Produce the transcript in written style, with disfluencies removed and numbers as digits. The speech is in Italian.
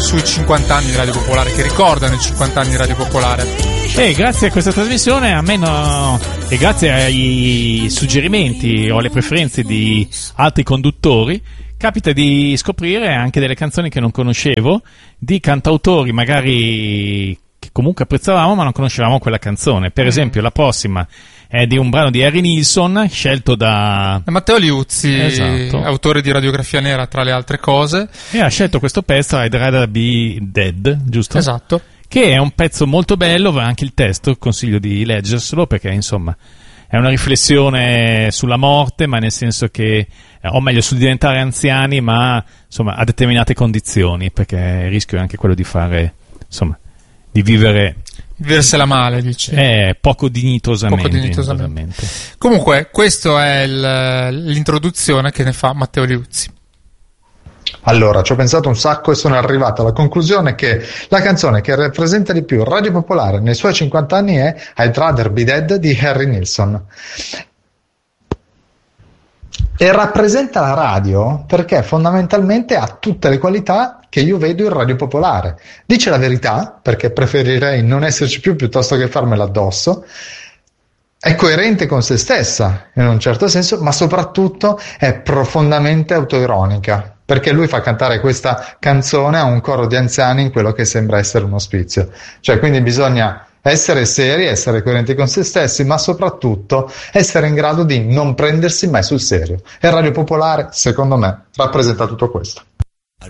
sui 50 anni di Radio Popolare, che ricordano i 50 anni di Radio Popolare. Grazie a questa trasmissione, e grazie ai suggerimenti o alle preferenze di altri conduttori, capita di scoprire anche delle canzoni che non conoscevo, di cantautori magari che comunque apprezzavamo ma non conoscevamo quella canzone. Per esempio la prossima è di un brano di Harry Nilsson scelto da Matteo Liuzzi, esatto, autore di Radiografia Nera tra le altre cose, e ha scelto questo pezzo, I'd Rather Be Dead, giusto? Esatto, che è un pezzo molto bello, va anche il testo, consiglio di leggerselo perché insomma è una riflessione sulla morte, ma nel senso che, o meglio sul diventare anziani, ma insomma a determinate condizioni, perché il rischio è anche quello di fare, insomma, di viversela male, dice. Poco dignitosamente. Comunque, questa è l'introduzione che ne fa Matteo Liuzzi. Allora, ci ho pensato un sacco e sono arrivato alla conclusione che la canzone che rappresenta di più Radio Popolare nei suoi 50 anni è I'd Rather Be Dead di Harry Nilsson. E rappresenta la radio perché fondamentalmente ha tutte le qualità che io vedo in Radio Popolare. Dice la verità, perché preferirei non esserci più piuttosto che farmela addosso. È coerente con se stessa, in un certo senso, ma soprattutto è profondamente autoironica, perché lui fa cantare questa canzone a un coro di anziani in quello che sembra essere un ospizio. Cioè, quindi bisogna essere seri, essere coerenti con se stessi, ma soprattutto essere in grado di non prendersi mai sul serio. E Radio Popolare, secondo me, rappresenta tutto questo.